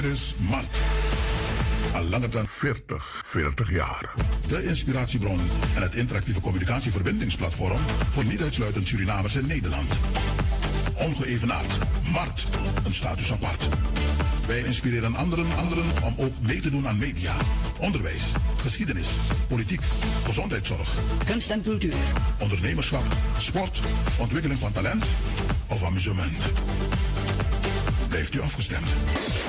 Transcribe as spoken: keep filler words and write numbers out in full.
is Mart. Al langer dan veertig, veertig jaar. De inspiratiebron en het interactieve communicatieverbindingsplatform voor niet uitsluitend Surinamers in Nederland. Ongeëvenaard. Mart. Een status apart. Wij inspireren anderen, anderen om ook mee te doen aan media, onderwijs, geschiedenis, politiek, gezondheidszorg, kunst en cultuur, ondernemerschap, sport, ontwikkeling van talent of amusement. Blijft u afgestemd?